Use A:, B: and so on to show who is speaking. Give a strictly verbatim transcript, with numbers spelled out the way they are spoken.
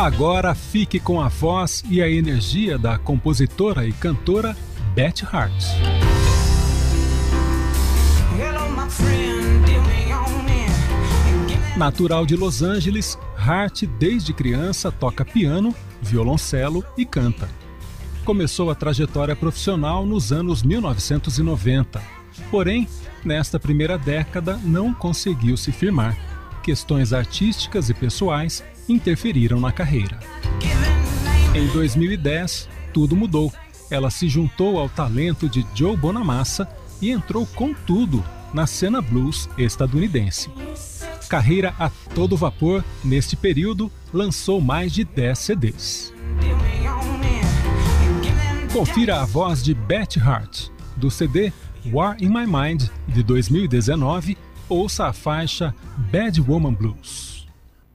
A: Agora fique com a voz e a energia da compositora e cantora Beth Hart. Natural de Los Angeles, Hart desde criança toca piano, violoncelo e canta. Começou a trajetória profissional nos anos mil novecentos e noventa, porém, nesta primeira década não conseguiu se firmar. Questões artísticas e pessoais interferiram na carreira. Em dois mil e dez, tudo mudou. Ela se juntou ao talento de Joe Bonamassa e entrou com tudo na cena blues estadunidense. Carreira a todo vapor, neste período, lançou mais de dez C Ds. Confira a voz de Beth Hart, do C D War in My Mind, de dois mil e dezenove, ouça a faixa Bad Woman Blues.